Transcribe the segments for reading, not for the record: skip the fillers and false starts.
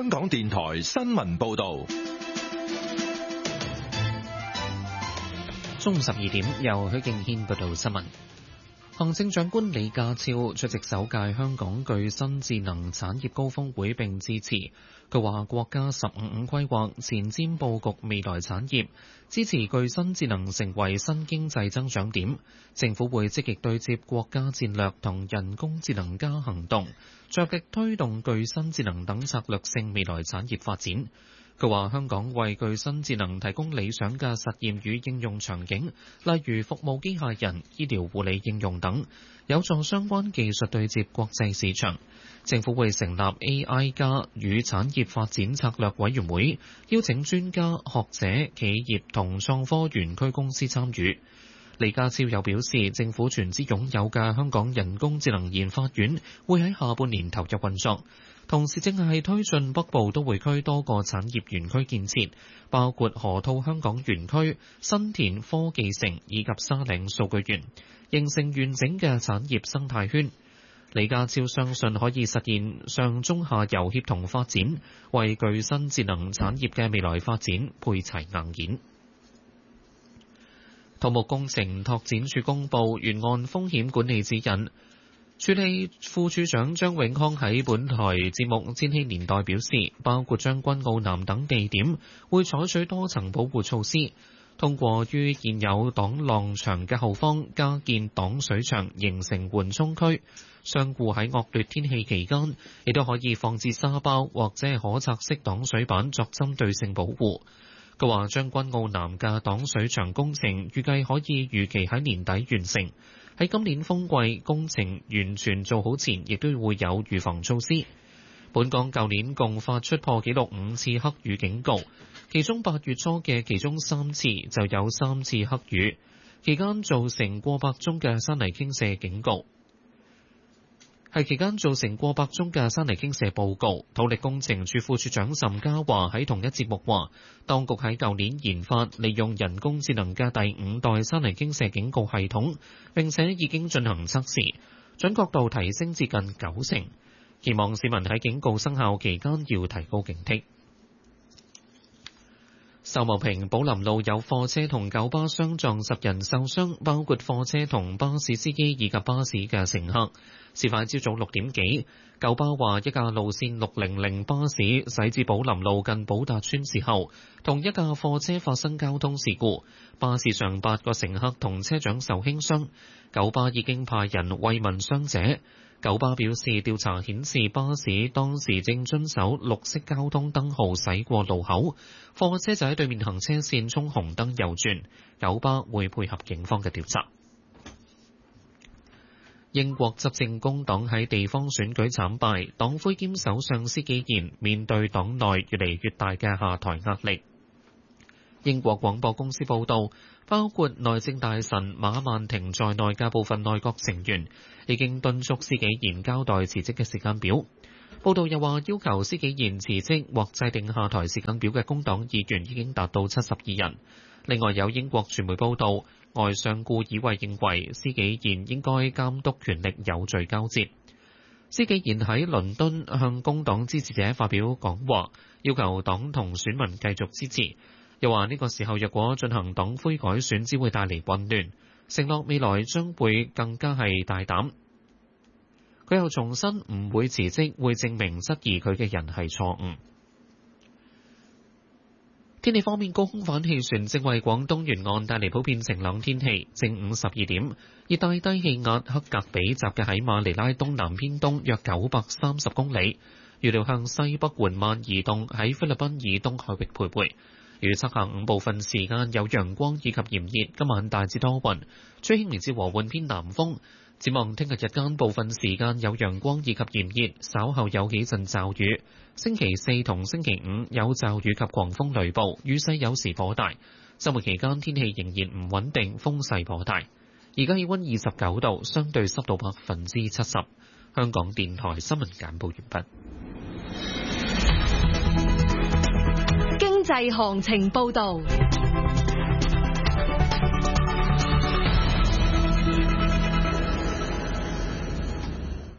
香港電台新聞報道。 中午12點，由許敬軒報道新聞。行政長官李家超出席首屆香港具新智能產業高峰會並致辭。佢話：國家15規劃前瞻佈局未來產業，支持具新智能成為新經濟增長點。政府會積極對接國家戰略同人工智能加行動，着力推動具新智能等策略性未來產業發展。佢話：香港為具新智能提供理想嘅實驗與應用場景，例如服務機械人、醫療護理應用等，有助相關技術對接國際市場。政府會成立 AI 加與產業發展策略委員會，邀請專家、學者、企業同創科園區公司參與。李家超又表示，政府全資擁有嘅香港人工智能研發院會喺下半年投入運作。同時正係推進北部都會區多個產業園區建設，包括河套香港園區、新田科技城以及沙嶺數據園，形成完整嘅產業生態圈。李家超相信可以實現上中下游協同發展，為具新智能產業嘅未來發展配齊硬件。土木工程拓展署公布沿岸風險管理指引。署理副署長張永康喺本台節目《千禧年代》表示，包括將軍澳南等地點會採取多層保護措施，通過於現有擋浪牆嘅後方加建擋水牆，形成緩衝區。商戶喺惡劣天氣期間，亦都可以放置沙包或者係可拆式擋水板作針對性保護。佢話將軍澳南嘅擋水牆工程預計可以預期喺年底完成。喺今年風季工程完全做好前，亦都會有預防措施。本港舊年共發出破紀錄5次黑雨警告，其中8月初嘅其中3次就有3次黑雨，期間造成過百宗嘅山泥傾瀉警告。期間造成過百宗嘅山泥傾瀉報告。土力工程處副處長岑家華喺同一節目話，當局喺舊年研發利用人工智能嘅第5代山泥傾瀉警告系統，並且已經進行測試，準確度提升至近90%。期望市民喺警告生效期間要提高警惕。秀茂坪寶林路有貨車同九巴相撞，10人受傷，包括貨車同巴士司機以及巴士嘅乘客。事發朝早6點幾，九巴話一架路線600巴士駛至寶林路近寶達邨時候，同一架貨車發生交通事故，巴士上8個乘客同車長受輕傷。九巴已經派人慰問傷者。九巴表示，調查顯示巴士當時正遵守綠色交通燈號駛過路口，貨車就喺對面行車線衝紅燈右轉。九巴會配合警方嘅調查。英國執政工黨喺地方選舉慘敗，黨魁兼首相施紀賢面對黨內越嚟越大嘅下台壓力。英國廣播公司報道，包括內政大臣馬曼婷在內嘅部分內閣成員已經敦促施紀賢交代辭職嘅時間表。報道又話，要求施紀賢辭職或制定下台時間表嘅工黨議員已經達到72人。另外有英國傳媒報道，外相顧以慧認為施紀賢應該監督權力有序交接。施紀賢喺倫敦向工黨支持者發表講話，要求黨同選民繼續支持。又話呢個時候若果進行黨魁改選，只會帶嚟混亂，承諾未來將會更加係大膽。佢又重申唔會辭職，會證明質疑佢嘅人係錯誤。天氣方面，高空反氣旋正為廣東沿岸帶嚟普遍晴朗天氣。正午12點，熱帶低氣壓克格比集嘅喺馬尼拉東南偏東約930公里，預料向西北緩慢移動，喺菲律賓以東海域徘徊。預測下午部分時間有陽光以及炎熱，今晚大致多雲，吹輕微至和緩偏南風。展望聽日日間部分時間有陽光以及炎熱，稍後有幾陣驟雨。星期四同星期五有驟雨及狂風雷暴，雨勢有時頗大。周末期間天氣仍然唔穩定，風勢頗大。而家氣溫29度，相對濕度70%。香港電台新聞簡報完畢。 經濟行情報道。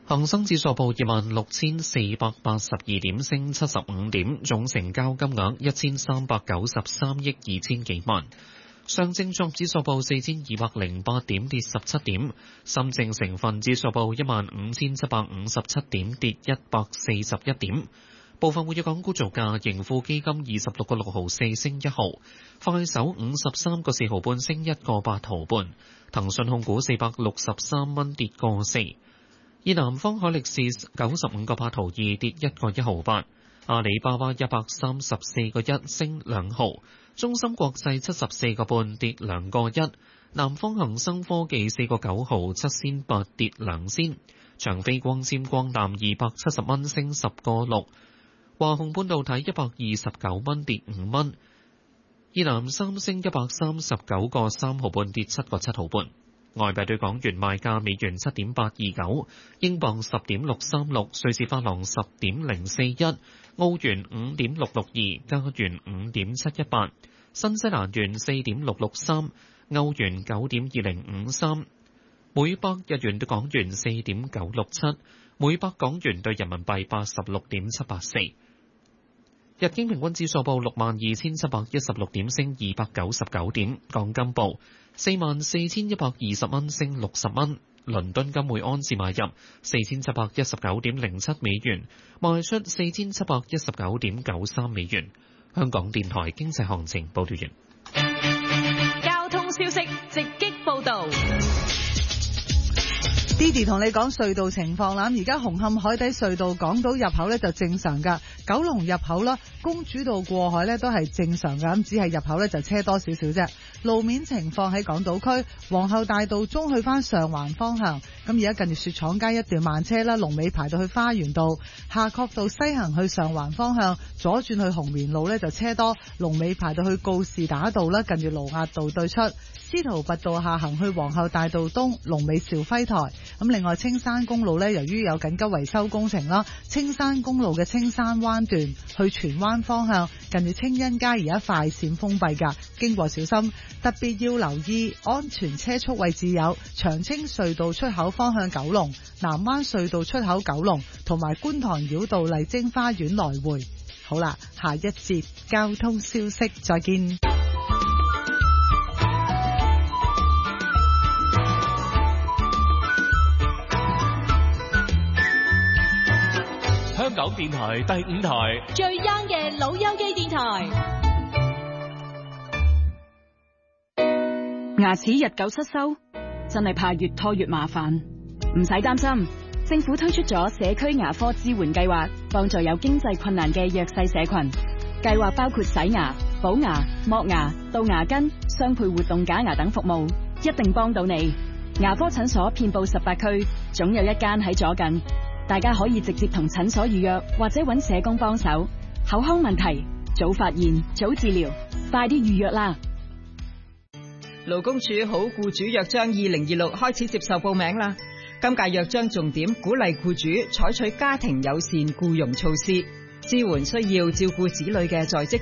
恒生指數報26,482點，升75點，總成交金額1393億2千幾萬。上證綜合指數報4208點，跌17點。深證成分指數報15757點，跌141點。部分活躍港股造價：盈富基金26個6毫4升1毫，快手53個4毫半升1個8毫半，騰訊控股463蚊跌個4，以南方海力士95個8毫2跌1個1毫8，阿里巴巴134個1升2毫，中芯國際74個半跌2個1，南方恒生科技4個9毫7仙8跌2仙，長飛光纖光纜270蚊升10個6。華虹半導體129蚊跌5蚊，以南三星139個3毫半跌7個7毫半。外幣對港元賣價：美元7.829，英鎊10.636，瑞士法郎10.041，澳元5.662，加元5.718，新西蘭元4.663，歐元9.2053，每百日元對港元4.967，每百港元對人民幣86.784。日經平均指數報62,716點，升299點。港金報44,120蚊，升60蚊。倫敦金每盎司買入4,719.07美元，賣出4,719.93美元。香港電台經濟行情報道完。 交通消息直擊報道。 Didi 同你講隧道情況啦，而家紅磡海底隧道港島入口咧就正常噶，九龍入口啦，公主道過海咧都係正常噶，咁只係入口咧就車多少少啫。路面情況喺港島區皇后大道中去翻上環方向，咁而家近住雪廠街一段慢車啦，龍尾排到去花園道，夏慤道西行去上環方向左轉去紅棉路咧就車多，龍尾排到去告士打道啦，近住盧押道對出。司徒拔道下行去皇后大道東，龍尾兆輝台。咁另外青山公路呢，由於有緊急維修工程啦，青山公路嘅青山灣段去荃灣方向，近住青欣街而家快線封閉㗎，經過小心，特別要留意安全車速位置有長青隧道出口方向九龍、南灣隧道出口九龍同埋觀塘繞道麗晶花園來回。好啦，下一節交通消息再見。 香港電台第5台最 young 嘅老友記電台。 牙齒日久失修，真係怕越拖越麻煩。唔使擔心，政府推出咗社區牙科支援計劃，幫助有經濟困難嘅弱勢社群。計劃包括洗牙、補牙、剝牙、到牙根、雙配活動假牙等服務，一定幫到你。牙科診所遍佈18區，總有一間喺左近。大家可以直接同診所預約，或者揾社工幫手。口腔問題早發現早治療，快啲預約啦！ 勞工處好僱主約章2026開始接受報名啦。今屆約章重點鼓勵僱主採取家庭友善僱傭措施，支援需要照顧子女嘅在職